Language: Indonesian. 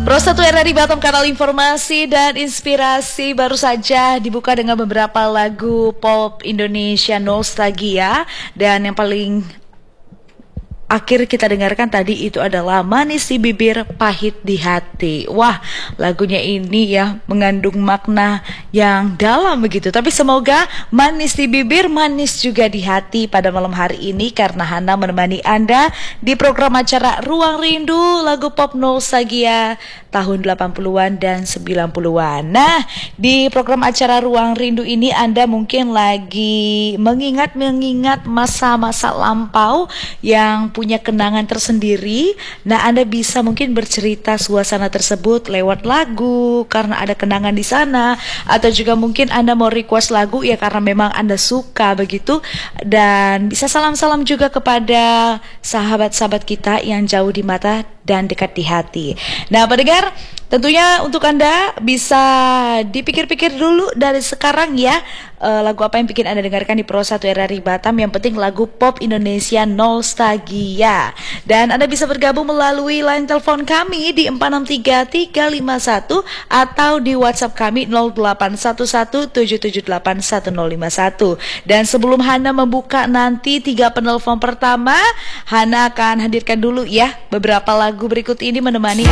Pro 1 RRI Batam, kanal informasi dan inspirasi, baru saja dibuka dengan beberapa lagu pop Indonesia nostalgia. Dan yang paling akhir kita dengarkan tadi itu adalah Manis di Bibir Pahit di Hati. Wah, lagunya ini ya mengandung makna yang dalam begitu. Tapi semoga manis di bibir, manis juga di hati pada malam hari ini, karena Hana menemani Anda di program acara Ruang Rindu, lagu pop nostalgia tahun 80-an dan 90-an. Nah, di program acara Ruang Rindu ini Anda mungkin lagi mengingat masa-masa lampau yang punya kenangan tersendiri. Nah, Anda bisa mungkin bercerita suasana tersebut lewat lagu karena ada kenangan di sana, atau juga mungkin Anda mau request lagu ya karena memang Anda suka begitu. Dan bisa salam-salam juga kepada sahabat-sahabat kita yang jauh di mata dan dekat di hati. Nah, pendengar, tentunya untuk Anda bisa dipikir-pikir dulu dari sekarang ya, lagu apa yang bikin Anda dengarkan di Pro 1 RRI Batam. Yang penting lagu pop Indonesia nostalgia. Dan Anda bisa bergabung melalui line telepon kami di 463351 atau di WhatsApp kami 081177811051. Dan sebelum Hana membuka nanti 3 penelpon pertama, Hana akan hadirkan dulu ya beberapa lagu berikut ini menemani